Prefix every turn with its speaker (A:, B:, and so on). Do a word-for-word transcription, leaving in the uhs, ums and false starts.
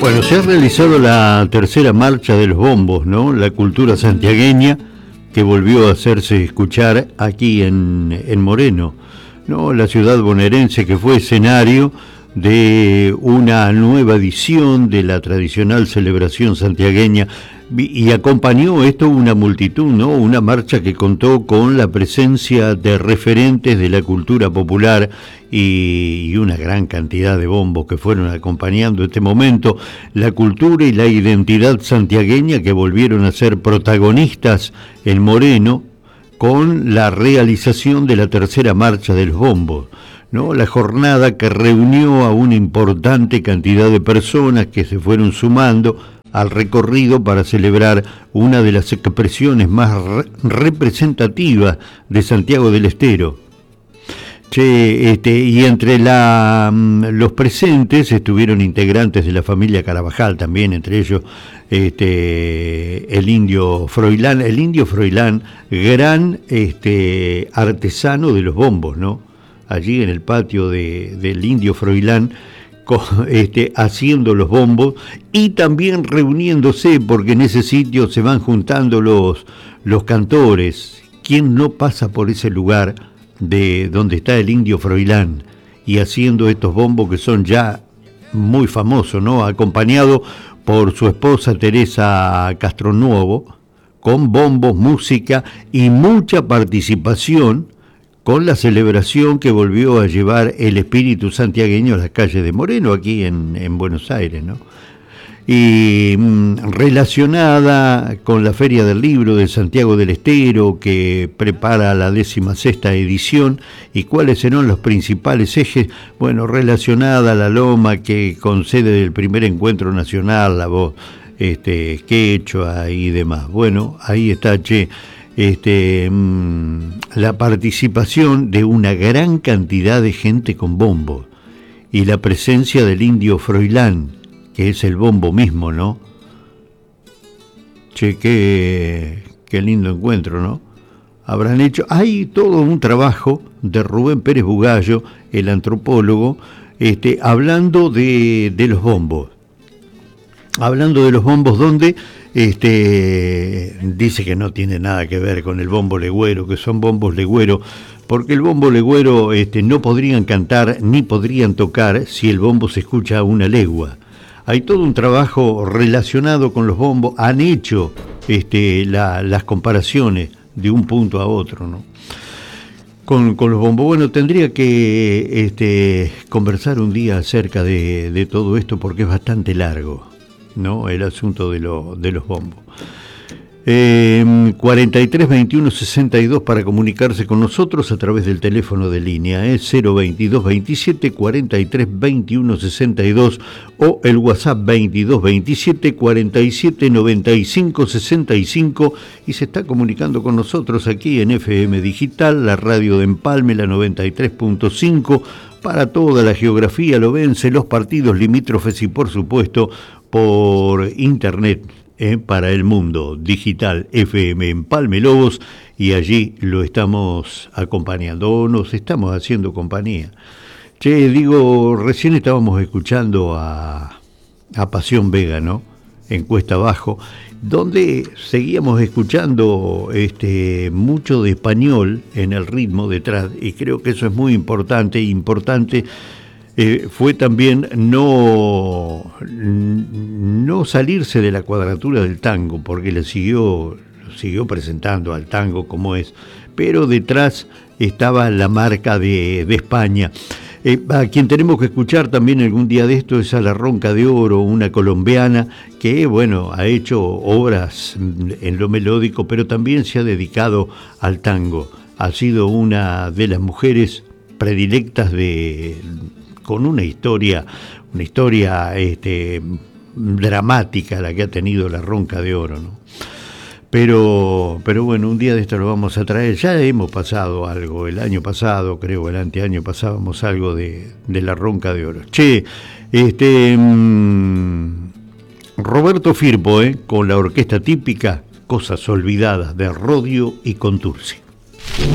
A: Bueno, se ha realizado la tercera marcha de los bombos, ¿no? La cultura santiagueña que volvió a hacerse escuchar aquí en, en Moreno, ¿no? La ciudad bonaerense que fue escenario de una nueva edición de la tradicional celebración santiagueña y acompañó esto una multitud, ¿no? Una marcha que contó con la presencia de referentes de la cultura popular y, y una gran cantidad de bombos que fueron acompañando este momento, la cultura y la identidad santiagueña que volvieron a ser protagonistas en Moreno con la realización de la tercera marcha de los bombos, ¿no? La jornada que reunió a una importante cantidad de personas que se fueron sumando al recorrido para celebrar una de las expresiones más re- representativas de Santiago del Estero. Che, este, y entre la, los presentes estuvieron integrantes de la familia Carabajal también, entre ellos este, el indio Froilán, el indio Froilán, gran este, artesano de los bombos, ¿no? Allí en el patio de, del indio Froilán, Este, haciendo los bombos y también reuniéndose, porque en ese sitio se van juntando los, los cantores. ¿Quién no pasa por ese lugar de donde está el indio Froilán y haciendo estos bombos que son ya muy famosos, ¿no? Acompañado por su esposa Teresa Castronuovo, con bombos, música y mucha participación con la celebración que volvió a llevar el espíritu santiagueño a las calles de Moreno, aquí en, en Buenos Aires, ¿no? Y mmm, relacionada con la Feria del Libro de Santiago del Estero, que prepara la décima sexta edición, y cuáles serán los principales ejes, bueno, relacionada a la Loma, que concede el primer encuentro nacional, la voz este, quechua y demás. Bueno, ahí está, che. Este, la participación de una gran cantidad de gente con bombos y la presencia del indio Froilán, que es el bombo mismo, ¿no? Che, qué, qué lindo encuentro, ¿no? Habrán hecho, hay todo un trabajo de Rubén Pérez Bugallo, el antropólogo, este, hablando de, de los bombos. Hablando de los bombos, donde este, dice que no tiene nada que ver con el bombo legüero, que son bombos legüero, porque el bombo legüero este, no podrían cantar ni podrían tocar si el bombo se escucha a una legua. Hay todo un trabajo relacionado con los bombos, han hecho este, la, las comparaciones de un punto a otro, ¿no? Con, con los bombos. Bueno, tendría que este, conversar un día acerca de, de todo esto porque es bastante largo, ¿no? El asunto de, lo, de los bombos. Eh, cuarenta y tres veintiuno sesenta y dos para comunicarse con nosotros a través del teléfono de línea, es eh, cero veintidós veintisiete cuarenta y tres veintiuno sesenta y dos o el WhatsApp veintidós veintisiete cuarenta y siete noventa y cinco sesenta y cinco, y se está comunicando con nosotros aquí en F M Digital, la radio de Empalme, la noventa y tres punto cinco, para toda la geografía lobense, los partidos limítrofes y por supuesto por internet, eh, para el mundo digital, F M Empalme Lobos, y allí lo estamos acompañando, o nos estamos haciendo compañía. Che, digo, recién estábamos escuchando a, a Pasión Vega, ¿no? En Cuesta Abajo, donde seguíamos escuchando este, mucho de español en el ritmo detrás, y creo que eso es muy importante, importante. Eh, fue también no, no salirse de la cuadratura del tango, porque le siguió, siguió presentando al tango como es, pero detrás estaba la marca de, de España. Eh, a quien tenemos que escuchar también algún día de esto es a La Ronca de Oro, una colombiana que, bueno, ha hecho obras en lo melódico, pero también se ha dedicado al tango. Ha sido una de las mujeres predilectas de... con una historia, una historia este, dramática la que ha tenido La Ronca de Oro, ¿no? Pero, pero bueno, un día de esto lo vamos a traer. Ya hemos pasado algo, el año pasado, creo, el anteaño pasábamos algo de, de La Ronca de Oro. Che, este mmm, Roberto Firpo, eh, con la orquesta típica Cosas Olvidadas de Rodio y Contursi.